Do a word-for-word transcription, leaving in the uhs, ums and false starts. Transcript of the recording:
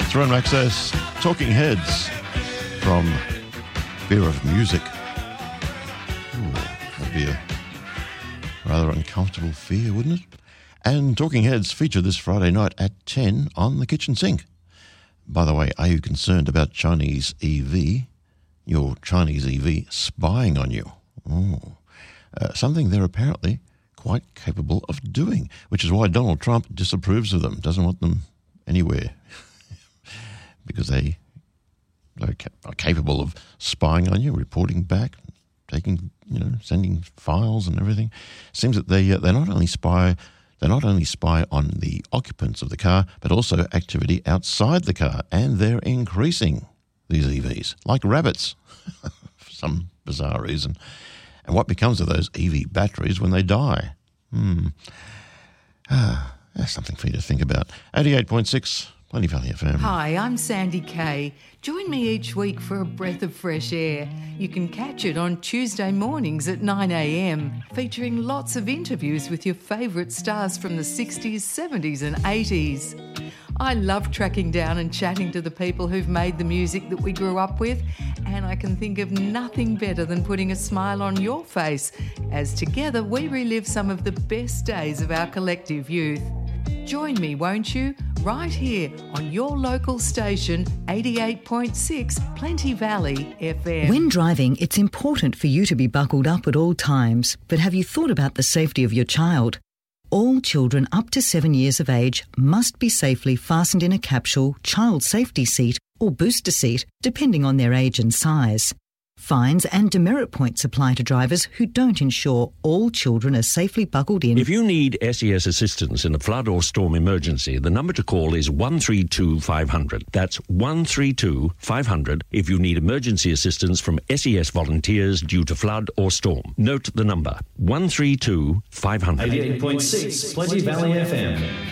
Throne Access, Talking Heads from Fear of Music. Ooh, that'd be a rather uncomfortable fear, wouldn't it? And Talking Heads feature this Friday night at ten on the kitchen sink. By the way, are you concerned about Chinese E V, your Chinese E V spying on you? Oh, uh, something they're apparently quite capable of doing, which is why Donald Trump disapproves of them, doesn't want them anywhere, because they are capable of spying on you, reporting back, taking, you know, sending files and everything. Seems that they uh, they not only spy they not only spy on the occupants of the car, but also activity outside the car, and they're increasing these E Vs like rabbits for some bizarre reason. And what becomes of those E V batteries when they die? Hmm. Ah, that's something for you to think about. eighty-eight point six, Plenty Valley F M. Hi, I'm Sandy Kay. Join me each week for a breath of fresh air. You can catch it on Tuesday mornings at nine a.m, featuring lots of interviews with your favourite stars from the sixties, seventies and eighties. I love tracking down and chatting to the people who've made the music that we grew up with, and I can think of nothing better than putting a smile on your face as together we relive some of the best days of our collective youth. Join me, won't you? Right here on your local station, eighty-eight point six Plenty Valley F M. When driving, it's important for you to be buckled up at all times. But have you thought about the safety of your child? All children up to seven years of age must be safely fastened in a capsule, child safety seat or booster seat, depending on their age and size. Fines and demerit points apply to drivers who don't ensure all children are safely buckled in. If you need S E S assistance in a flood or storm emergency, the number to call is one three two five hundred. That's one three two five hundred if you need emergency assistance from S E S volunteers due to flood or storm. Note the number, one three two five hundred. eighty-eight point six Plenty Valley F M.